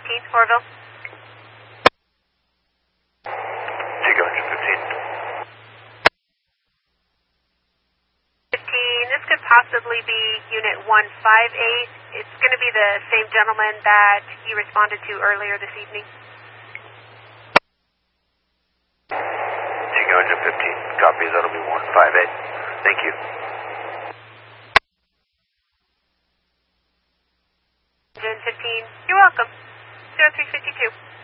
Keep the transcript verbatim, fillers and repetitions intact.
fifteen, Orville. Chico engine fifteen. fifteen, this could possibly be Unit one five eight. It's going to be the same gentleman that you responded to earlier this evening. Chico engine fifteen. Copy, that'll be one five eight. Thank you. Engine fifteen, you're welcome. zero three fifty-two.